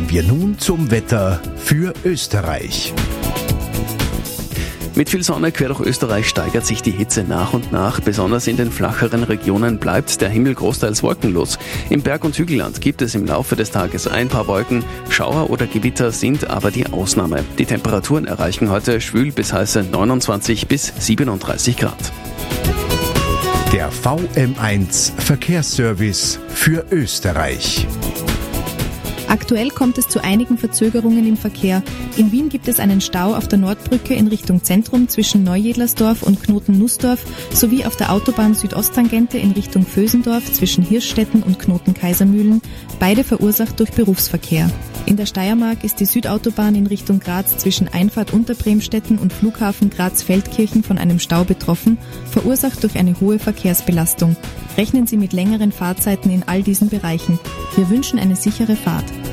Kommen wir nun zum Wetter für Österreich. Mit viel Sonne quer durch Österreich steigert sich die Hitze nach und nach. Besonders in den flacheren Regionen bleibt der Himmel großteils wolkenlos. Im Berg- und Hügelland gibt es im Laufe des Tages ein paar Wolken. Schauer oder Gewitter sind aber die Ausnahme. Die Temperaturen erreichen heute schwül bis heiße 29 bis 37 Grad. Der VM1 Verkehrsservice für Österreich. Aktuell kommt es zu einigen Verzögerungen im Verkehr. In Wien gibt es einen Stau auf der Nordbrücke in Richtung Zentrum zwischen Neujedlersdorf und Knoten-Nussdorf sowie auf der Autobahn Südosttangente in Richtung Vösendorf zwischen Hirschstetten und Knoten-Kaisermühlen, beide verursacht durch Berufsverkehr. In der Steiermark ist die Südautobahn in Richtung Graz zwischen Einfahrt Unterbremstetten und Flughafen Graz-Feldkirchen von einem Stau betroffen, verursacht durch eine hohe Verkehrsbelastung. Rechnen Sie mit längeren Fahrzeiten in all diesen Bereichen. Wir wünschen eine sichere Fahrt.